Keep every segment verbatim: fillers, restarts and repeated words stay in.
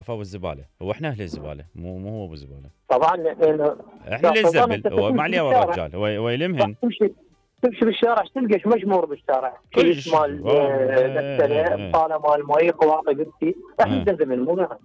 القرفه والزباله، هو احنا اهل الزباله، مو مو هو ابو الزباله. طبعا لأنه احنا اللي يا سلطان نزبل، أنت هو تمشي ما عليه ورا بالشارع، الرجال، هو هو يلمهن تمشي تمشي بالشارع تلقى مجمور بالشارع، كيس كلش. مال آه، آه، إيه، إيه، غساله، إيه. بطاله مال مي، قواطع قدسي، راح إيه. يلتزم مو غيره.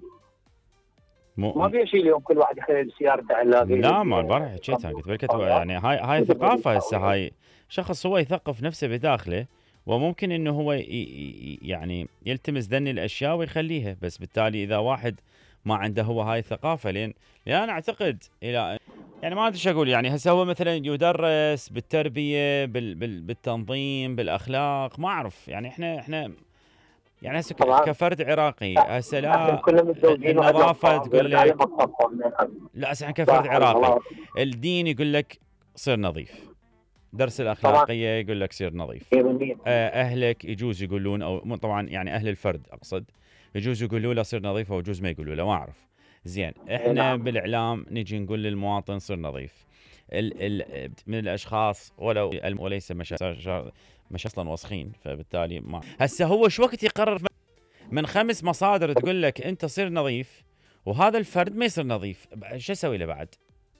ما مو في شيء اليوم كل واحد يخلي سيارته علاقه. لا ما البارح حكيتها، قلت لك يعني هاي هاي ثقافه هسه، هاي شخص هو يثقف نفسه بداخله، وممكن انه هو ي- ي- يعني يلتمس ذني الاشياء ويخليها، بس بالتالي اذا واحد ما عنده هو هاي الثقافه، لين لان انا اعتقد الى يعني ما ادري ايش اقول، يعني هسه هو مثلا يدرس بالتربيه بال بال بالتنظيم بالاخلاق، ما اعرف يعني احنا احنا يعني هسه ك- طبعا كفرد عراقي هسه احنا لا كلنا متزوجين وعندنا النظافه اطفال، تقول يرجع لهم لك، اطفال. لا هسه احنا كفرد صح عراقي الله. الدين يقول لك صير نظيف، درس طبعا الاخلاقيه يقول لك صير نظيف، مية بالمية. آه، اهلك يجوز يقولون او مو طبعا يعني اهل الفرد اقصد، يجوز يقولوا له صير نظيف او يجوز ما يقولوا له، ما اعرف. زين احنا نعم بالاعلام نجي نقول للمواطن صير نظيف، ال ال من الاشخاص ولو وليس مش مش اصلا وسخين، فبالتالي ما هسه هو شو وقت يقرر من خمس مصادر تقول لك انت صير نظيف، وهذا الفرد ما يصير نظيف، شو اسوي له بعد؟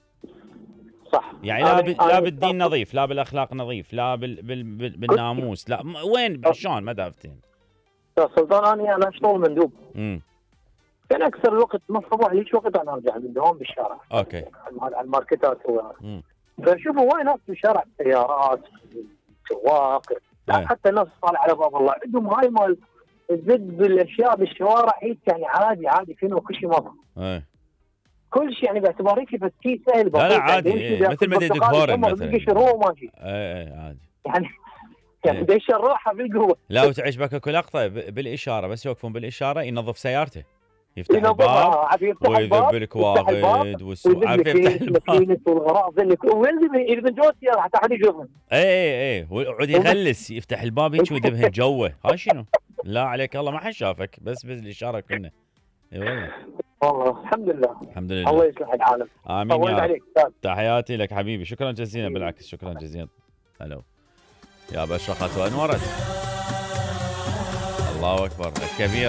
صح. يعني لا ب... أنا لا أنا بالدين نظيف، لا بالاخلاق نظيف، لا بال... بال... بال... بالناموس، لا م... وين شلون ما دافتين؟ يا سلطان أنا أنا أشتغل مندوب، امم كان أكثر الوقت من الصباح ليش وقت أنا أرجع من الدوام بالشارع اوكي. على الماركتات و امم فشوفوا وايد ناس بالشارع، سيارات، سواق، لا ايه حتى ناس طالع على باب الله عندهم هاي مال الزد بالاشياء بالشوارع، هيك يعني عادي عادي فينه كل شيء مضى، ايه كل شيء يعني باعتبار هيك شيء سهل لا لا بسيط، عادي، يعني يمشي ايه بياكل مثل مدينة برتقال كبورن يشمر مثلا. بيلقى شروه وماشي، ايه ايه عادي. يعني يعني ايه دش الروحه بالقوه. لا وتعجبك اكو لقطه ب... بالاشاره، بس يوقفون بالاشاره ينظف سيارته، يفتح الباب ينظفها عارف، يفتح ويذب الباب، لك يفتح الباب واغد والسو... ويذب عارف لك يفتح كيس الباب. ماكينه والغراض اللي ويلزم يلزم جوه السياره حتى حد يشوفهم. ايه ايه ايه ويقعد يغلس، يفتح الباب هيك ويذبهن جوه، هاي شنو؟ لا عليك الله ما حد شافك، بس بالاشاره كنا. اي والله والله الحمد لله. الحمد الله لله. يصلح العالم. امين طولت يا رب. عليك استاذ. تحياتي لك حبيبي، شكرا جزيلا، بالعكس شكرا جزيلا. الو يا بشرقت وانورت، الله اكبر الكبير.